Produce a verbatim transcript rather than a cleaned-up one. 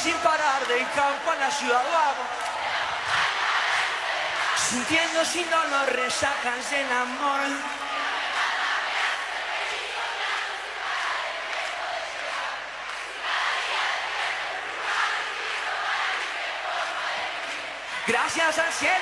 sin parar del campo a la ciudad vamos, sintiendo sin dolor resacas del amor. Gracias al cielo.